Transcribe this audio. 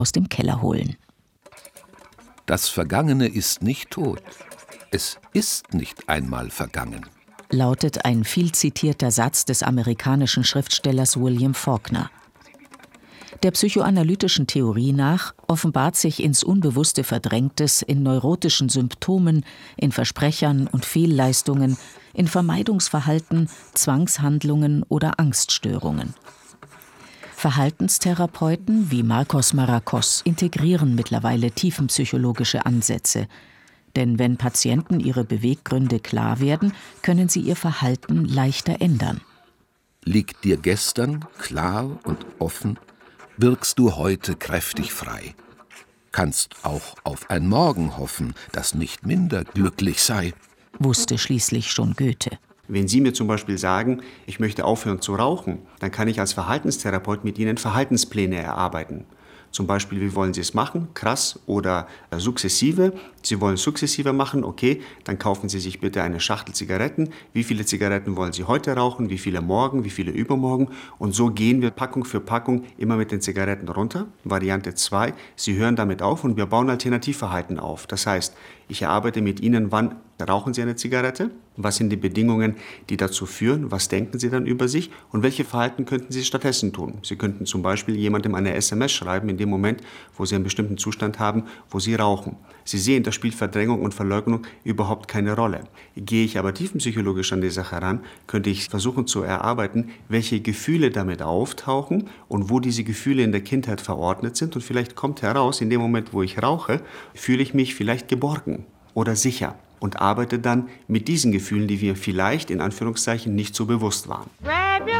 aus dem Keller holen. Das Vergangene ist nicht tot. Es ist nicht einmal vergangen, lautet ein viel zitierter Satz des amerikanischen Schriftstellers William Faulkner. Der psychoanalytischen Theorie nach offenbart sich ins Unbewusste Verdrängtes in neurotischen Symptomen, in Versprechern und Fehlleistungen, in Vermeidungsverhalten, Zwangshandlungen oder Angststörungen. Verhaltenstherapeuten wie Marcos Maracos integrieren mittlerweile tiefenpsychologische Ansätze. Denn wenn Patienten ihre Beweggründe klar werden, können sie ihr Verhalten leichter ändern. Liegt dir gestern klar und offen, wirkst du heute kräftig frei. Kannst auch auf ein Morgen hoffen, das nicht minder glücklich sei, wusste schließlich schon Goethe. Wenn Sie mir zum Beispiel sagen, ich möchte aufhören zu rauchen, dann kann ich als Verhaltenstherapeut mit Ihnen Verhaltenspläne erarbeiten. Zum Beispiel, wie wollen Sie es machen? Krass oder sukzessive? Sie wollen sukzessive machen, okay, dann kaufen Sie sich bitte eine Schachtel Zigaretten. Wie viele Zigaretten wollen Sie heute rauchen? Wie viele morgen? Wie viele übermorgen? Und so gehen wir Packung für Packung immer mit den Zigaretten runter. Variante 2, Sie hören damit auf und wir bauen Alternativverhalten auf. Das heißt, ich erarbeite mit Ihnen, wann rauchen Sie eine Zigarette? Was sind die Bedingungen, die dazu führen? Was denken Sie dann über sich? Und welche Verhalten könnten Sie stattdessen tun? Sie könnten zum Beispiel jemandem eine SMS schreiben, in dem Moment, wo Sie einen bestimmten Zustand haben, wo Sie rauchen. Sie sehen, da spielt Verdrängung und Verleugnung überhaupt keine Rolle. Gehe ich aber tiefenpsychologisch an die Sache ran, könnte ich versuchen zu erarbeiten, welche Gefühle damit auftauchen und wo diese Gefühle in der Kindheit verordnet sind. Und vielleicht kommt heraus, in dem Moment, wo ich rauche, fühle ich mich vielleicht geborgen oder sicher. Und arbeite dann mit diesen Gefühlen, die mir vielleicht in Anführungszeichen nicht so bewusst waren.